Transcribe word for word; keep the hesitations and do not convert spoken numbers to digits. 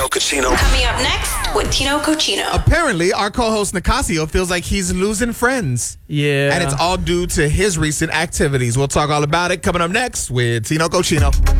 Cochino. Coming up next with Tino Cochino. Apparently, our co-host Nicasio feels like he's losing friends. Yeah. And it's all due to his recent activities. We'll talk all about it coming up next with Tino Cochino.